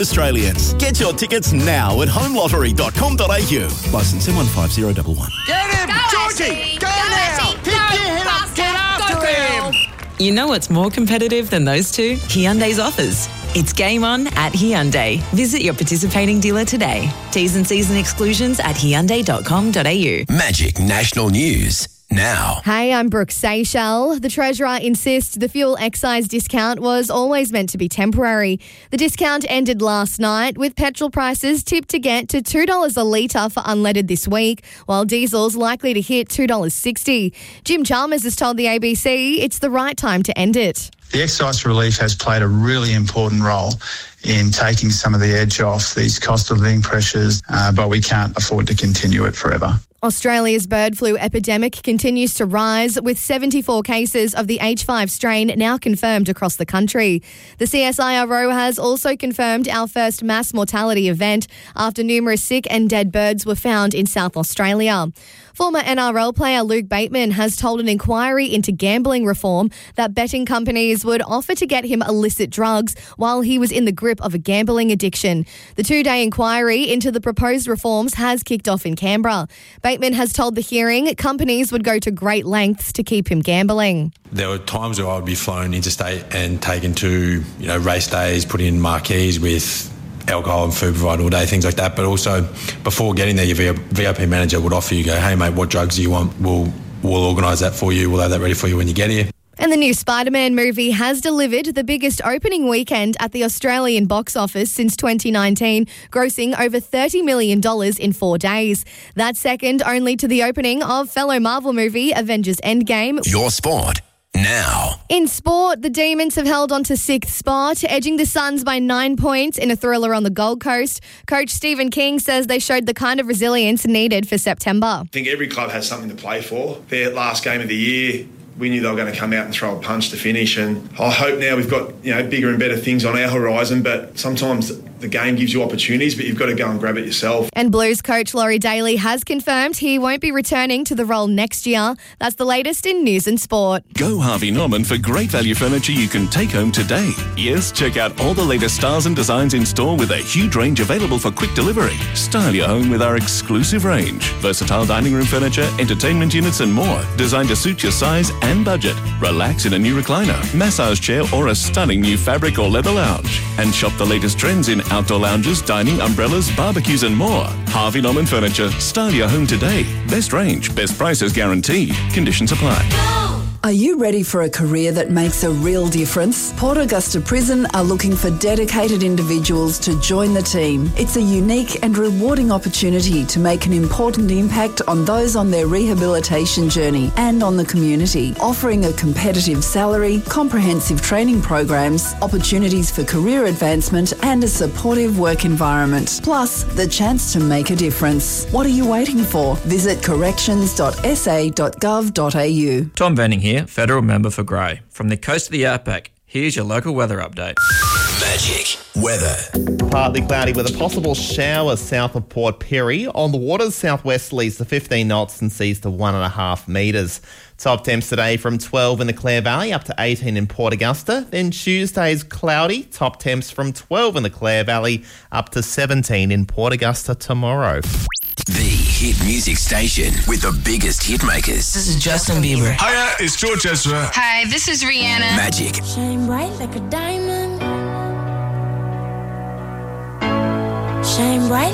Australians. Get your tickets now at homelottery.com.au. Licence M15011. Get him! Georgie! Go now! Pick your head up! Get after him! You know what's more competitive than those two? Hyundai's offers. It's game on at Hyundai. Visit your participating dealer today. T's and C's and exclusions at hyundai.com.au. Magic National News now. Hey, I'm Brooke Seychelles. The Treasurer insists the fuel excise discount was always meant to be temporary. The discount ended last night, with petrol prices tipped to get to $2 a litre for unleaded this week, while diesel's likely to hit $2.60. Jim Chalmers has told the ABC it's the right time to end it. The excise relief has played a really important role in taking some of the edge off these cost of living pressures, but we can't afford to continue it forever. Australia's bird flu epidemic continues to rise, with 74 cases of the H5 strain now confirmed across the country. The CSIRO has also confirmed our first mass mortality event after numerous sick and dead birds were found in South Australia. Former NRL player Luke Bateman has told an inquiry into gambling reform that betting companies would offer to get him illicit drugs while he was in the grip of a gambling addiction. The 2-day inquiry into the proposed reforms has kicked off in Canberra. Bateman has told the hearing companies would go to great lengths to keep him gambling. There were times where I would be flown interstate and taken to, race days, put in marquees with alcohol and food provided all day, things like that. But also, before getting there, your VIP manager would offer you, hey mate, what drugs do you want? We'll organise that for you. We'll have that ready for you when you get here. And the new Spider-Man movie has delivered the biggest opening weekend at the Australian box office since 2019, grossing over $30 million in 4 days. That's second only to the opening of fellow Marvel movie Avengers Endgame. Your sport now. In sport, the Demons have held on to 6th spot, edging the Suns by 9 points in a thriller on the Gold Coast. Coach Stephen King says they showed the kind of resilience needed for September. I think every club has something to play for. Their last game of the year, we knew they were going to come out and throw a punch to finish, and I hope now we've got bigger and better things on our horizon, but sometimes the game gives you opportunities, but you've got to go and grab it yourself. And Blues coach Laurie Daly has confirmed he won't be returning to the role next year. That's the latest in news and sport. Go Harvey Norman for great value furniture you can take home today. Yes, check out all the latest styles and designs in store with a huge range available for quick delivery. Style your home with our exclusive range. Versatile dining room furniture, entertainment units and more, designed to suit your size and budget. Relax in a new recliner, massage chair or a stunning new fabric or leather lounge. And shop the latest trends in outdoor lounges, dining, umbrellas, barbecues and more. Harvey Norman Furniture. Style your home today. Best range, best prices guaranteed. Conditions apply. Are you ready for a career that makes a real difference? Port Augusta Prison are looking for dedicated individuals to join the team. It's a unique and rewarding opportunity to make an important impact on those on their rehabilitation journey and on the community, offering a competitive salary, comprehensive training programs, opportunities for career advancement and a supportive work environment. Plus, the chance to make a difference. What are you waiting for? Visit corrections.sa.gov.au. Tom Venning here, Federal Member for Grey. From the coast of the outback, here's your local weather update. Magic weather. Partly cloudy with a possible shower south of Port Perry. On the waters, southwesterlies to 15 knots and seas to 1.5 metres. Top temps today from 12 in the Clare Valley up to 18 in Port Augusta. Then Tuesday's cloudy. Top temps from 12 in the Clare Valley up to 17 in Port Augusta tomorrow. The hit music station with the biggest hit makers. This is Justin Bieber. Hiya, it's George Ezra. Hi, this is Rihanna. Magic. Shine bright like a diamond. Shine bright